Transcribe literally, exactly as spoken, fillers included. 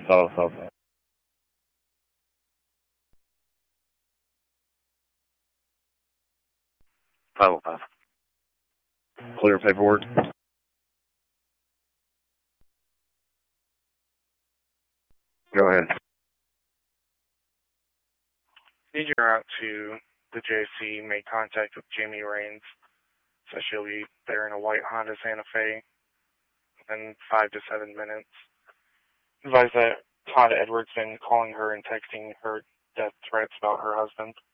South, South. five oh five. Clear paperwork. Go ahead. Need you out to the J C, make contact with Jamie Rains. So she'll be there in a white Honda Santa Fe in five to seven minutes. Advise that Todd Edwards been calling her and texting her death threats about her husband.